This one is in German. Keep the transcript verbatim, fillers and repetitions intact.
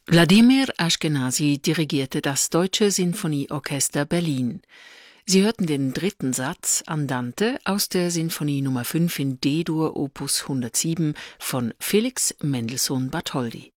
Wladimir Aschkenasy dirigierte das Deutsche Sinfonieorchester Berlin. Sie hörten den dritten Satz Andante aus der Sinfonie Nummer fünf in D-Dur Opus hundertsieben von Felix Mendelssohn Bartholdy.